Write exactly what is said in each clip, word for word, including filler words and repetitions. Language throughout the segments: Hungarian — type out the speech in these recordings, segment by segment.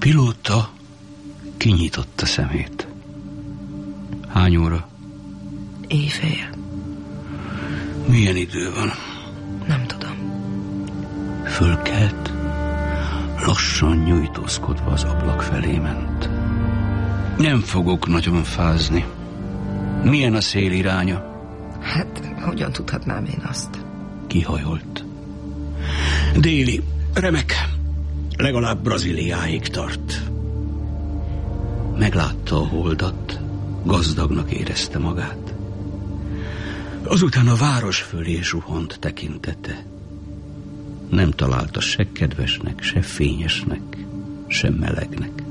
pilóta kinyitotta szemét. Hány óra? Éjfél. Milyen idő van? Nem tudom. Fölkelt, lassan nyújtózkodva az ablak felé ment. Nem fogok nagyon fázni. Milyen a szél iránya? Hát, hogyan tudhatnám én azt? Kihajolt. Déli, remek. Legalább Brazíliáig tart. Meglátta a holdat, gazdagnak érezte magát. Azután a város fölé zuhant tekintete. Nem találta se kedvesnek, se fényesnek, se melegnek.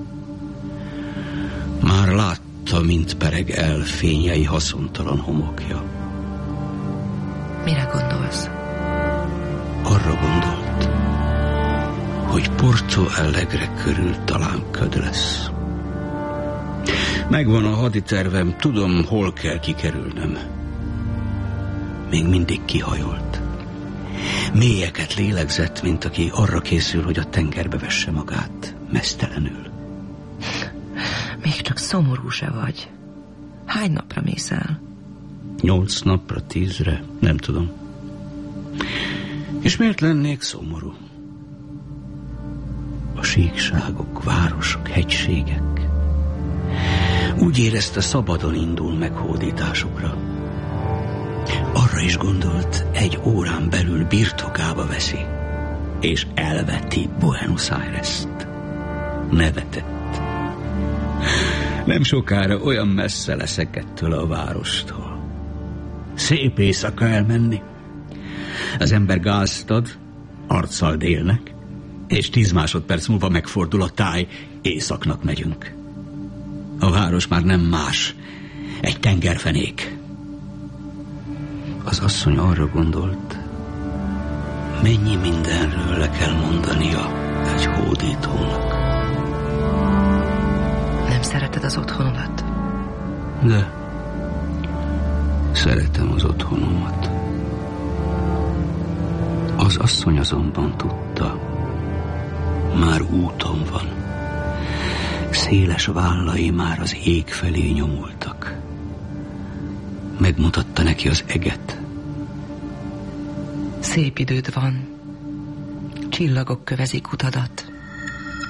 Már látta, mint pereg el fényei haszontalan homokja. Mire gondolsz? Arra gondolt, hogy Porto Alegre körül talán köd lesz. Megvan a haditervem, tudom, hol kell kikerülnem. Még mindig kihajolt. Mélyeket lélegzett, mint aki arra készül, hogy a tengerbe vesse magát, meztelenül. Még csak szomorú se vagy. Hány napra mész el? Nyolc napra, tízre, nem tudom. És miért lennék szomorú? A síkságok, városok, hegységek. Úgy érezte, szabadon indul meghódításukra. Arra is gondolt, egy órán belül birtokába veszi, és elveti Buenos Aires-t. Nevetett. Nem sokára olyan messze leszek ettől a várostól. Szép éjszaka elmenni. Az ember gázt ad, arccal délnek, és tíz másodperc múlva megfordul a táj, északnak megyünk. A város már nem más, egy tengerfenék. Az asszony arra gondolt, mennyi mindenről le kell mondania egy hódítónak. Nem szereted az otthonodat? De szeretem az otthonomat. Az asszony azonban tudta, már úton van. Széles vállai már az ég felé nyomultak. Megmutatta neki az eget. Szép időd van. Csillagok kövezik utadat.